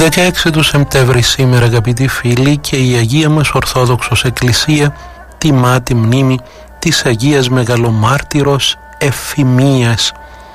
16 του Σεπτέμβρη σήμερα, αγαπητοί φίλοι, και η Αγία μας Ορθόδοξος Εκκλησία τιμά τη μνήμη της Αγίας Μεγαλομάρτυρος Εφημίας.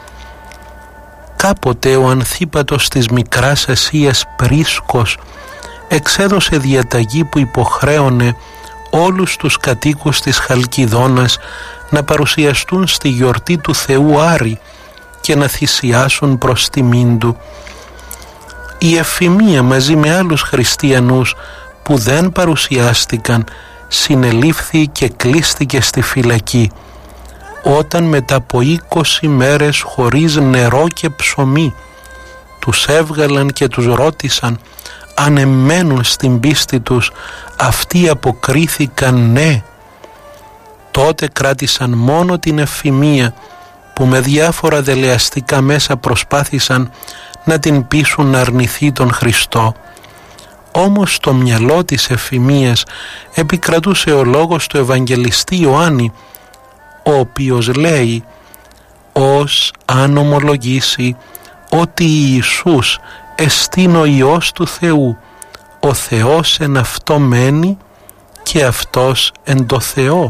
Κάποτε ο Ανθίπατος της Μικράς Ασίας Πρίσκος εξέδωσε διαταγή που υποχρέωνε όλους τους κατοίκους της Χαλκιδόνας να παρουσιαστούν στη γιορτή του Θεού Άρη και να θυσιάσουν προς τιμήν του. Η Εφημία μαζί με άλλους χριστιανούς που δεν παρουσιάστηκαν συνελήφθη και κλείστηκε στη φυλακή, όταν μετά από 20 μέρες χωρίς νερό και ψωμί τους έβγαλαν και τους ρώτησαν αν εμένουν στην πίστη τους. Αυτοί αποκρίθηκαν ναι. Τότε κράτησαν μόνο την Εφημία, που με διάφορα δελεαστικά μέσα προσπάθησαν να την πείσουν να αρνηθεί τον Χριστό. Όμως στο μυαλό της Εφημίας επικρατούσε ο λόγος του Ευαγγελιστή Ιωάννη, ο οποίος λέει «Ως αν ομολογήσει ότι Ιησούς εστίν ο Υιός του Θεού, ο Θεός εν αυτό μένει και αυτός εν το Θεό».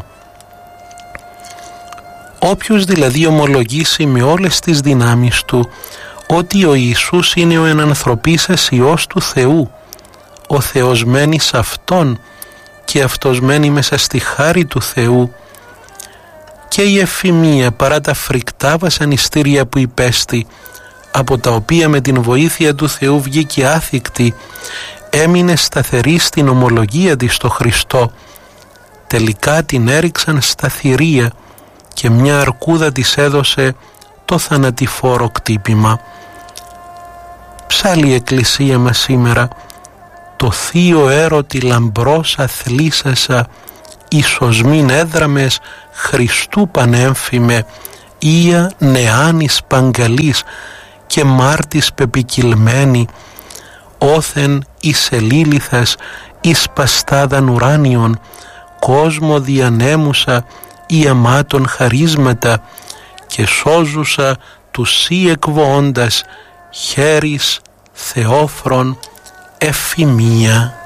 Όποιος δηλαδή ομολογήσει με όλες τις δυνάμεις του ότι ο Ιησούς είναι ο ενανθρωπίσας Υιός του Θεού, ο Θεός μένει σε Αυτόν και Αυτός μένει μέσα στη χάρη του Θεού, και η Εφημία παρά τα φρικτά βασανιστήρια που υπέστη, από τα οποία με την βοήθεια του Θεού βγήκε άθικτη, έμεινε σταθερή στην ομολογία της στο Χριστό. Τελικά την έριξαν στα θηρία και μια αρκούδα της έδωσε το θανατηφόρο κτύπημα. Ψάλλει η Εκκλησία μας σήμερα «Το θείο έρωτη λαμπρός αθλήσασα, ισοσμήν έδραμες Χριστού πανέμφημε, ία νεάνης παγκαλής και μάρτης πεπικυλμένη, όθεν εις ελίληθας εις παστάδαν ουράνιον, κόσμο διανέμουσα ή αμάτων χαρίσματα και σώζουσα τους σύ εκβοώντας χέρις Θεόφρον Εφημία».